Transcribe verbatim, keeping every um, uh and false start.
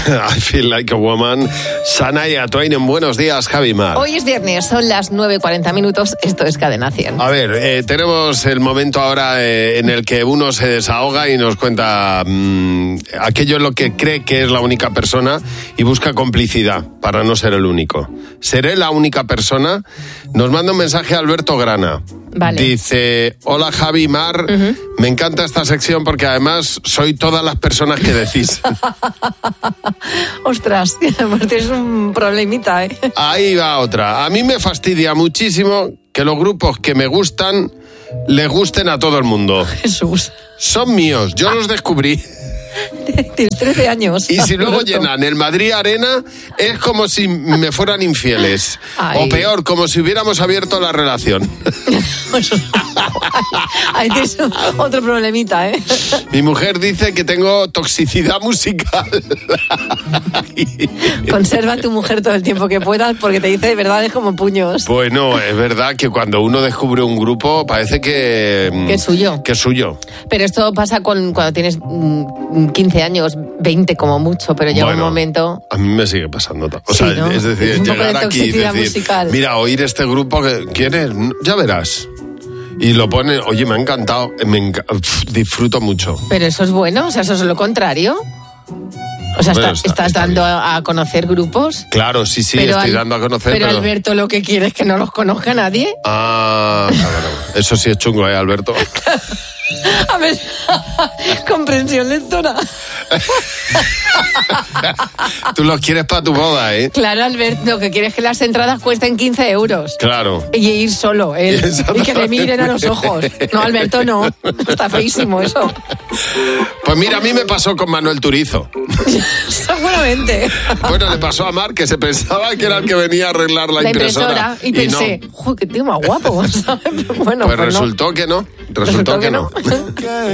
I Feel Like a Woman. Shania Twain, buenos días, Javi Mar. Hoy es viernes, son las nueve y cuarenta minutos, esto es Cadena cien. A ver, eh, tenemos el momento ahora eh, en el que uno se desahoga y nos cuenta mmm, aquello en lo que cree que es la única persona y busca complicidad para no ser el único. ¿Seré la única persona? Nos manda un mensaje a Alberto Grana. Vale. Dice, hola Javi Mar, uh-huh. me encanta esta sección porque además soy todas las personas que decís. Ostras, pues tienes un problemita, ¿eh? Ahí va otra. A mí me fastidia muchísimo que los grupos que me gustan les gusten a todo el mundo. Jesús. Son míos, yo los descubrí. Tienes trece años. Y si luego llenan el Madrid Arena, es como si me fueran infieles. Ay. O peor, como si hubiéramos abierto la relación. Ahí tienes otro problemita, ¿eh? Mi mujer dice que tengo toxicidad musical. Conserva a tu mujer todo el tiempo que puedas porque te dice verdades como puños. Bueno, es verdad que cuando uno descubre un grupo parece que... Que es suyo. Que es suyo. Pero esto pasa con cuando tienes quince años, veinte como mucho, pero llega bueno, un momento... A mí me sigue pasando. O sí, sea, ¿no? es decir, un llegar aquí y decir, musical. Mira, oír este grupo, que ¿quién es? Ya verás. Y lo pone, oye, me ha encantado, me enca- Uf, disfruto mucho. Pero eso es bueno, o sea, eso es lo contrario. O sea, bueno, está, está, estás está dando bien. a, a conocer grupos. Claro, sí, sí, pero estoy al, dando a conocer. Pero, pero Alberto lo que quiere es que no los conozca nadie. Ah, claro, eso sí es chungo, ¿eh, Alberto? A ver, comprensión lectora. Tú los quieres para tu boda, ¿eh? Claro, Alberto, lo que quieres es que las entradas cuesten quince euros. Claro. Y ir solo, él. Y que le miren a los ojos. No, Alberto, no. Está feísimo eso. Pues mira, a mí me pasó con Manuel Turizo. Seguramente. Bueno, le pasó a Mar, que se pensaba que era el que venía a arreglar la, la impresora. impresora. Y pensé, no. joder, qué tío más guapo. ¿Sabes? Bueno, pues, pues resultó no. que no. Resultó, Resultó que, que no. no.